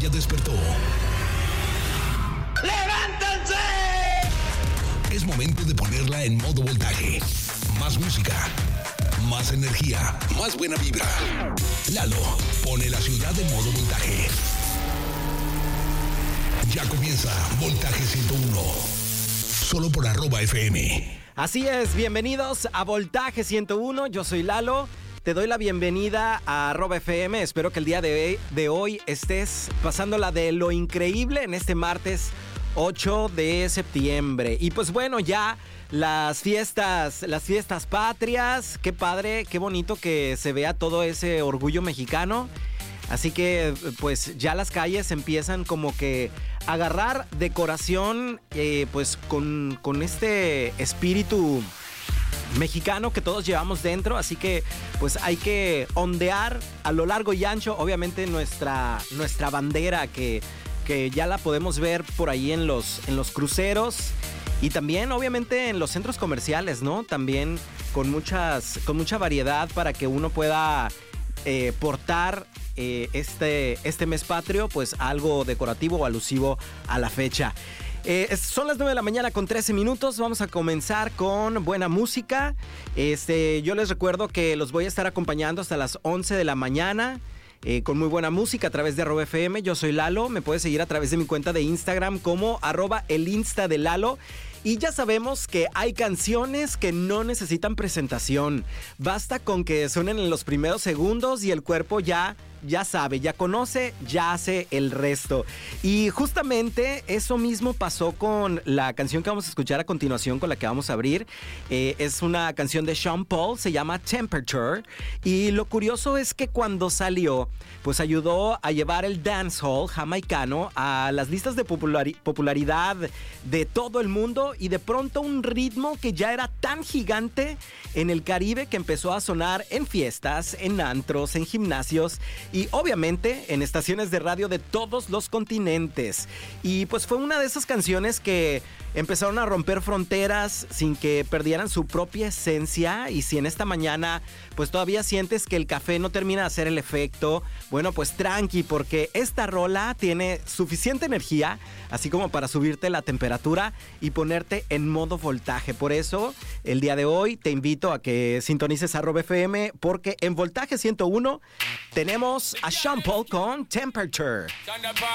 ya despertó. ¡Levántense! Es momento de ponerla en modo voltaje. Más música, más energía, más buena vibra. Lalo pone la ciudad en modo voltaje. Ya comienza Voltaje 101. Solo por @FM. Así es, bienvenidos a Voltaje 101. Yo soy Lalo. Te doy la bienvenida a @FM. Espero que el día de hoy estés pasándola de lo increíble en este martes 8 de septiembre. Y pues bueno, ya las fiestas patrias. Qué padre, qué bonito que se vea todo ese orgullo mexicano. Así que pues ya las calles empiezan como que a agarrar decoración pues con este espíritu mexicano que todos llevamos dentro. Así que pues hay que ondear a lo largo y ancho, obviamente nuestra bandera que ya la podemos ver por ahí en los cruceros y también obviamente en los centros comerciales, ¿no? También con mucha variedad para que uno pueda portar este mes patrio, pues algo decorativo o alusivo a la fecha. Son las 9 de la mañana con 13 minutos. Vamos a comenzar con buena música. Yo les recuerdo que los voy a estar acompañando hasta las 11 de la mañana. Con muy buena música a través de @FM. Yo soy Lalo. Me puedes seguir a través de mi cuenta de Instagram como @elinsta de Lalo. Y ya sabemos que hay canciones que no necesitan presentación. Basta con que suenen en los primeros segundos y el cuerpo ya sabe, ya conoce, ya hace el resto. Y justamente eso mismo pasó con la canción que vamos a escuchar a continuación, con la que vamos a abrir. Es una canción de Sean Paul, se llama Temperature. Y lo curioso es que cuando salió, pues ayudó a llevar el dancehall jamaicano a las listas de popularidad de todo el mundo. Y de pronto un ritmo que ya era tan gigante en el Caribe que empezó a sonar en fiestas, en antros, en gimnasios y obviamente en estaciones de radio de todos los continentes. Y pues fue una de esas canciones que empezaron a romper fronteras sin que perdieran su propia esencia. Y si en esta mañana pues todavía sientes que el café no termina de hacer el efecto, bueno, pues tranqui, porque esta rola tiene suficiente energía, así como para subirte la temperatura y ponerte en modo voltaje. Por eso, el día de hoy te invito a que sintonices @FM, porque en Voltaje 101 tenemos a Sean Paul con Temperature.